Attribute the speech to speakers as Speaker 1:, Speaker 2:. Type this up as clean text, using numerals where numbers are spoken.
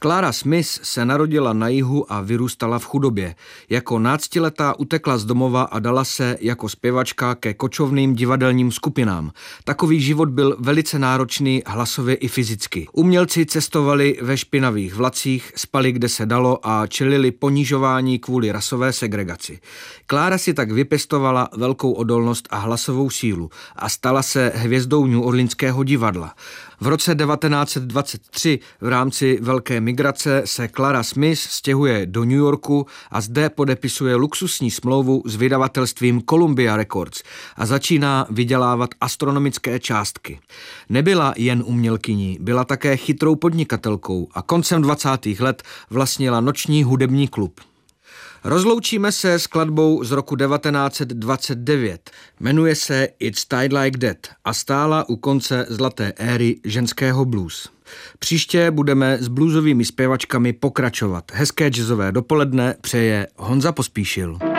Speaker 1: Clara Smith se narodila na jihu a vyrůstala v chudobě. Jako náctiletá utekla z domova a dala se jako zpěvačka ke kočovným divadelním skupinám. Takový život byl velice náročný hlasově i fyzicky. Umělci cestovali ve špinavých vlacích, spali kde se dalo a čelili ponižování kvůli rasové segregaci. Clara si tak vypěstovala velkou odolnost a hlasovou sílu a stala se hvězdou New Orleanského divadla. V roce 1923 v rámci velké migrace se Clara Smith stěhuje do New Yorku a zde podepisuje luxusní smlouvu s vydavatelstvím Columbia Records a začíná vydělávat astronomické částky. Nebyla jen umělkyní, byla také chytrou podnikatelkou a koncem 20. let vlastnila noční hudební klub. Rozloučíme se s skladbou z roku 1929. Jmenuje se It's Tied Like That a stála u konce zlaté éry ženského blues. Příště budeme s bluesovými zpěvačkami pokračovat. Hezké jazzové dopoledne přeje Honza Pospíšil.